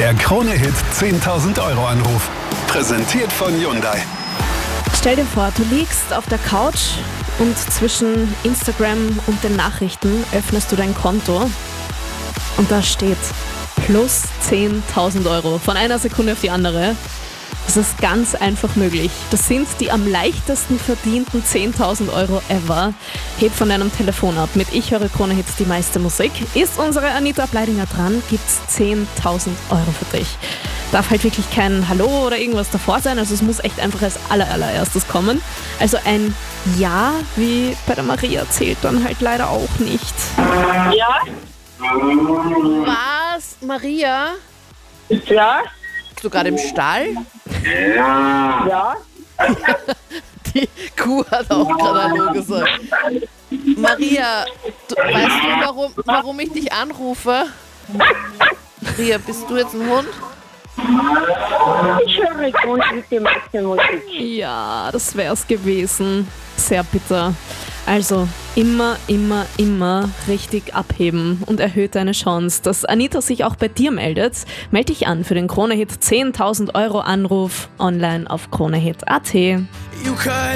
Der Krone-Hit 10.000 € Anruf. Präsentiert von Hyundai. Stell dir vor, du liegst auf der Couch und zwischen Instagram und den Nachrichten öffnest du dein Konto und da steht plus 10.000 € von einer Sekunde auf die andere. Das ist ganz einfach möglich. Das sind die am leichtesten verdienten 10.000 € ever. Heb von deinem Telefon ab. Mit Ich höre Krone Hits die meiste Musik. Ist unsere Anita Bleidinger dran, gibt's 10.000 € für dich. Darf halt wirklich kein Hallo oder irgendwas davor sein, also es muss echt einfach als allererstes kommen. Also ein Ja wie bei der Maria zählt dann halt leider auch nicht. Ja? Was? Maria? Ja? Bist du gerade im Stall? Ja? Die Kuh hat auch gerade Hallo gesagt. Maria, weißt du, warum ich dich anrufe? Maria, bist du jetzt ein Hund? Ich höre Krone Hits die meiste Musik. Ja, das wär's gewesen. Sehr bitter. Also immer richtig abheben und erhöht deine Chance, dass Anita sich auch bei dir meldet. Meld dich an für den Krone Hit 10.000 € Anruf online auf kronehit.at.